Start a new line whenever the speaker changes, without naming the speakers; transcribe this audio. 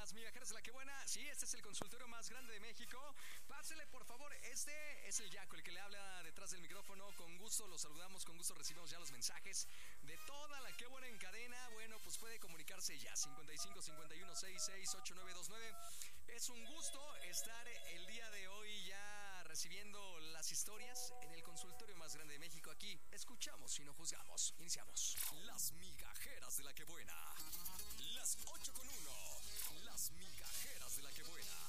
Las migajeras de la que buena. Sí, este es el consultorio más grande de México. Pásele, por favor. Este es el Yaco, el que le habla detrás del micrófono. Con gusto los saludamos, con gusto recibimos ya los mensajes de toda la que buena en cadena. Bueno, pues puede comunicarse ya. 55 51 66 8929. Es un gusto estar el día de hoy ya recibiendo las historias en el consultorio más grande de México. Aquí escuchamos y no juzgamos. Iniciamos. Las migajeras de la que buena. Las 8:1. Las migajeras de la que buena.